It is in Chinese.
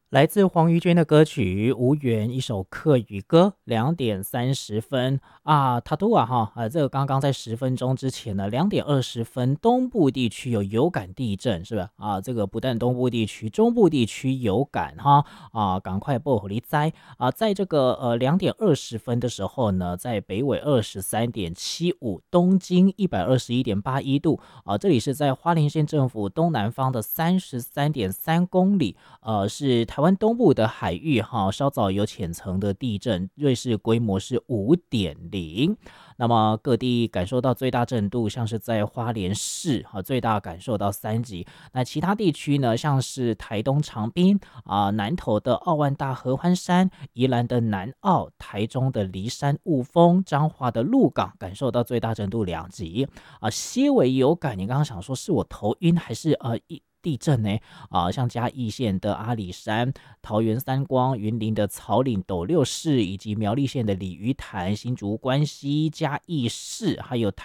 来自黄瑜娟的歌曲《无缘》，一首客语歌，2点30分啊，塔图啊哈这个刚刚在10分钟之前呢，2点20分，东部地区有感地震，是吧？啊，这个不但东部地区，中部地区有感哈啊，赶快报火力灾啊，在这个2点20分的时候呢，在北纬23.75，东经121.81度啊，这里是在花莲县政府东南方的33.3公里。是台湾东部的海域哈，稍早有浅层的地震，瑞士规模是5.0。那么各地感受到最大震度，像是在花莲市哈，最大感受到3级。那其他地区呢，像是台东长滨啊、南投的奥万大合欢山、宜兰的南澳、台中的梨山雾峰、彰化的鹿港，感受到最大震度2级啊。些微有感，你刚刚想说是我头晕还是地震呢？啊，像嘉义县的阿里山、桃园三光、云林的草岭斗六市，以及苗栗县的鲤鱼潭、新竹关西、嘉义市，还有